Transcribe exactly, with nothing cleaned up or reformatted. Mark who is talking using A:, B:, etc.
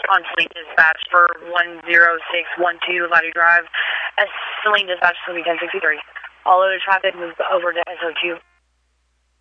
A: on Celine Dispatch for one zero six one two Ladue Drive. As Celine Dispatch, it's going to be ten sixty-three. All other traffic moves over to S O two.